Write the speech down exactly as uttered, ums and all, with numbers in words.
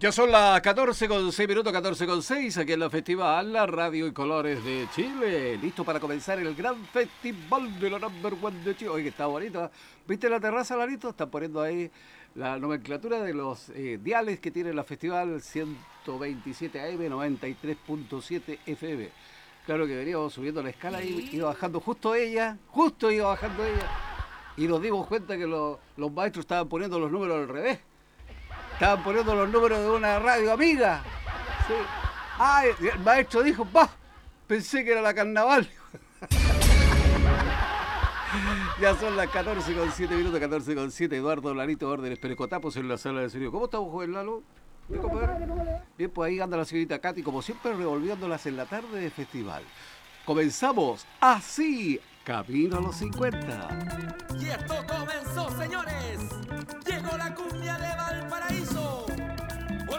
Ya son las catorce con seis minutos, catorce con seis, aquí en la Festival, la Radio y Colores de Chile. Listo para comenzar el gran festival de la Number One de Chile. Oye, que está bonito. ¿Viste la terraza, Larito? Están poniendo ahí la nomenclatura de los eh, diales que tiene la Festival ciento veintisiete A M, noventa y tres punto siete F M. Claro que veníamos subiendo la escala y iba bajando justo ella, justo iba bajando ella. Y nos dimos cuenta que lo, los maestros estaban poniendo los números al revés. Estaban poniendo los números de una radio amiga. Sí. Ah, el maestro dijo, bah, pensé que era la carnaval. Ya son las catorce con siete minutos, catorce con siete. Eduardo Larito, órdenes Perecotapos en la sala de sonido. ¿Cómo estamos, joven Lalo? ¿Bien, compadre? Bien, pues ahí anda la señorita Katy, como siempre, revolviéndolas en la tarde de festival. Comenzamos así, camino a los cincuenta. Y esto comenzó, señores. Llegó la cumbia de